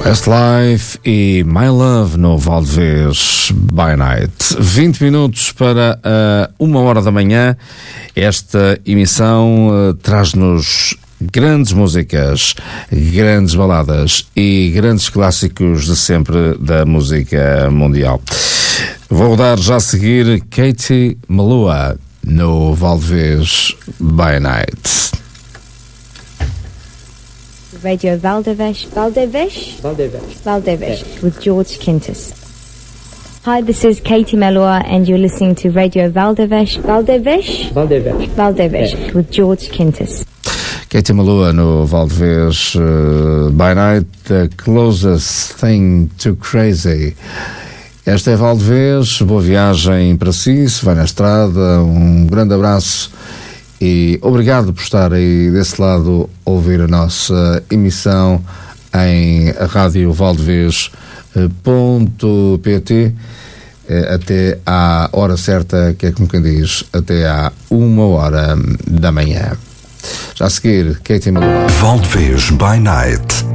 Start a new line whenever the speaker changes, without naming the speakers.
Westlife e My Love no Valdevez by Night. 20 minutos para 1h da manhã. Esta emissão traz-nos grandes músicas, grandes baladas e grandes clássicos de sempre da música mundial. Vou dar já a seguir Katie Melua no Valdevez by Night.
Radio Valdevez with George Kintis. Hi, this is Katie Melua and you're listening to Radio Valdevez with George Kintis.
Katie Melua no Valdevez by Night, The Closest Thing to Crazy. Esta é Valdevez, boa viagem para si, se vai na estrada, um grande abraço e obrigado por estar aí desse lado a ouvir a nossa emissão em radiovaldevez.pt até à hora certa, que é como quem diz, até à 1h da manhã. Já a seguir, Katie Melua.
Valdevez by Night.